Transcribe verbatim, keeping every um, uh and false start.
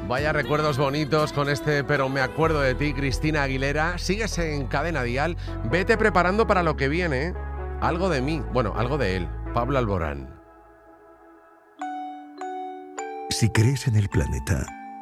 Vaya recuerdos bonitos con este Pero me acuerdo de ti, Cristina Aguilera. Sigues en Cadena Dial. Vete preparando para lo que viene. Algo de mí, bueno, algo de él, Pablo Alborán. Si crees en el planeta,